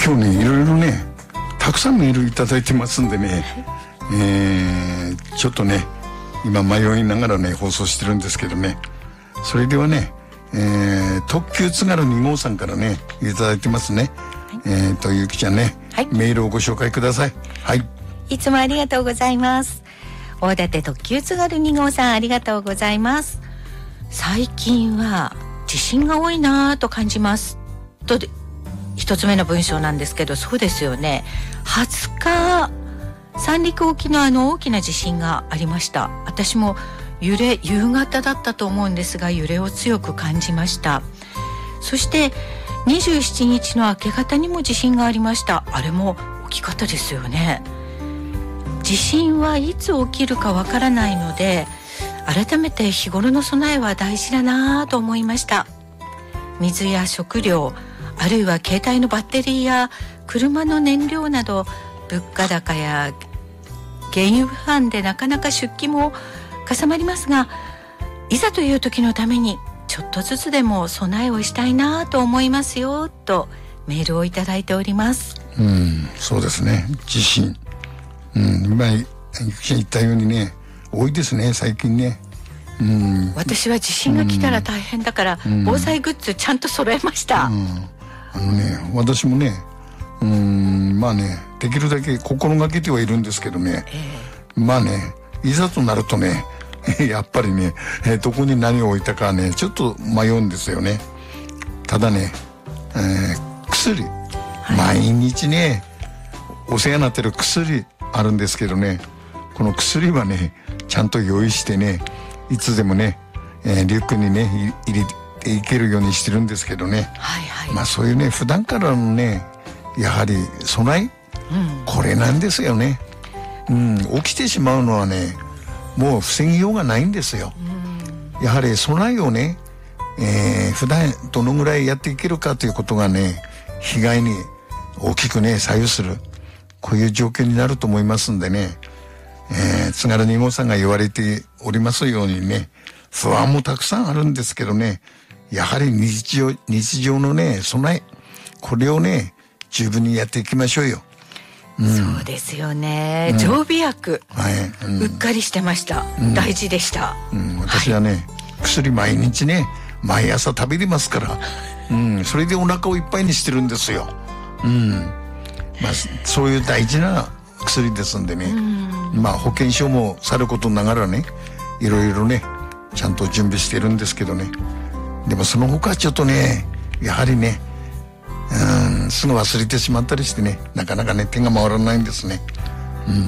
今日ねいろいろねたくさんメールいただいてますんでね、ちょっとね今迷いながらね放送してるんですけどね。それではね、特急津軽2号さんからねいただいてますね。ゆきちゃんね、はい、メールをご紹介ください。はい、 いつもありがとうございます。大館特急津軽2号さん、ありがとうございます。最近は地震が多いなと感じますと一つ目の文章なんですけど、そうですよね。20日三陸沖の大きな地震がありました。私も夕方だったと思うんですが、揺れを強く感じました。そして27日の明け方にも地震がありました。あれも大きかったですよね。地震はいつ起きるかわからないので、改めて日頃の備えは大事だなと思いました。水や食料、あるいは携帯のバッテリーや車の燃料など、物価高や原油不安でなかなか出費もかさまりますが、いざという時のためにちょっとずつでも備えをしたいなと思いますよとメールをいただいております。 そうですね、地震、今ゆきちゃん言ったようにね多いですね最近ね。 私は地震が来たら大変だから、防災グッズちゃんと揃えました。 私もねまあねできるだけ心がけてはいるんですけどね、まあねいざとなるとねやっぱりね、どこに何を置いたかねちょっと迷うんですよね。ただね、薬、毎日ねお世話になってる薬あるんですけどね、この薬はねちゃんと用意してねいつでもね、リュックにね入れていけるようにしてるんですけどね、まあそういうね普段からのねやはり備え、これなんですよね。起きてしまうのはねもう防ぎようがないんですよ。やはり備えをね、普段どのぐらいやっていけるかということがね被害に大きくね左右する、こういう状況になると思いますんでね、津軽2号さんが言われておりますようにね、不安もたくさんあるんですけどね、やはり日常のね備え、これをね十分にやっていきましょうよ。 そうですよね、常備薬、うっかりしてました、大事でした。 私はね、薬毎日ね毎朝食べてますから、それでお腹をいっぱいにしてるんですよ。まあそういう大事な薬ですんでね、まあ保険証もさることながらねいろいろねちゃんと準備してるんですけどね、でもその他ちょっとねやはりねすぐ忘れてしまったりしてね、なかなかね手が回らないんですね。